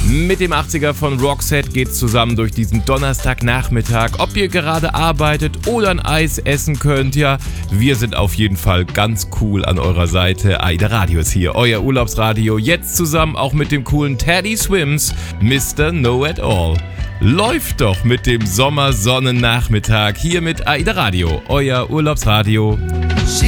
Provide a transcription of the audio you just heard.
Mit dem 80er von Roxette geht's zusammen durch diesen Donnerstagnachmittag. Ob ihr gerade arbeitet oder ein Eis essen könnt, ja, wir sind auf jeden Fall ganz cool an eurer Seite. AIDA Radio ist hier, euer Urlaubsradio. Jetzt zusammen auch mit dem coolen Teddy Swims, Mr. Know It All. Läuft doch mit dem Sommersonnennachmittag hier mit AIDA Radio, euer Urlaubsradio.